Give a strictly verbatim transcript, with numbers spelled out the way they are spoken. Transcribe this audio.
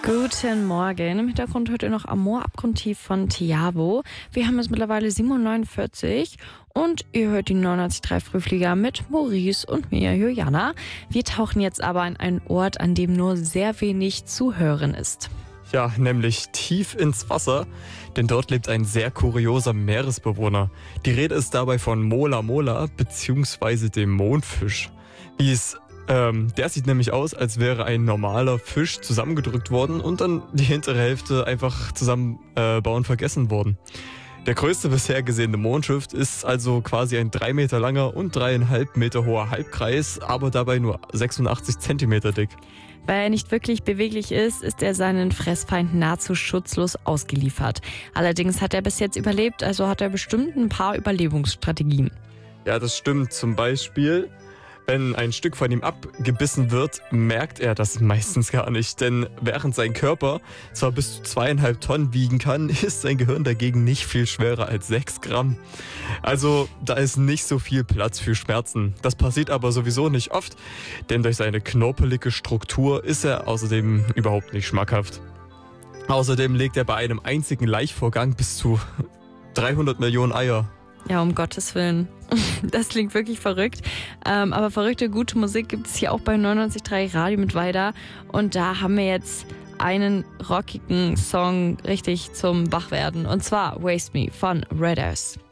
Guten Morgen. Im Hintergrund hört ihr noch Amor abgrundtief von Tiavo. Wir haben es mittlerweile sieben Uhr neunundvierzig und ihr hört die neunundneunzig Komma drei Frühflieger mit Maurice und mir, Juliana. Wir tauchen jetzt aber an einen Ort, an dem nur sehr wenig zu hören ist. Ja, nämlich tief ins Wasser, denn dort lebt ein sehr kurioser Meeresbewohner. Die Rede ist dabei von Mola Mola bzw. dem Mondfisch. Wie es Ähm, der sieht nämlich aus, als wäre ein normaler Fisch zusammengedrückt worden und dann die hintere Hälfte einfach zusammenbauen äh, vergessen worden. Der größte bisher gesehene Mondschiff ist also quasi ein drei Meter langer und dreieinhalb Meter hoher Halbkreis, aber dabei nur sechsundachtzig Zentimeter dick. Weil er nicht wirklich beweglich ist, ist er seinen Fressfeinden nahezu schutzlos ausgeliefert. Allerdings hat er bis jetzt überlebt, also hat er bestimmt ein paar Überlebensstrategien. Ja, das stimmt. Zum Beispiel, wenn ein Stück von ihm abgebissen wird, merkt er das meistens gar nicht. Denn während sein Körper zwar bis zu zweieinhalb Tonnen wiegen kann, ist sein Gehirn dagegen nicht viel schwerer als sechs Gramm. Also da ist nicht so viel Platz für Schmerzen. Das passiert aber sowieso nicht oft, denn durch seine knorpelige Struktur ist er außerdem überhaupt nicht schmackhaft. Außerdem legt er bei einem einzigen Laichvorgang bis zu dreihundert Millionen Eier. Ja, um Gottes Willen. Das klingt wirklich verrückt. Ähm, aber verrückte, gute Musik gibt es hier auch bei neunundneunzig Komma drei Radio mit Weida. Und da haben wir jetzt einen rockigen Song richtig zum Wachwerden. Und zwar Waste Me von Red Earth.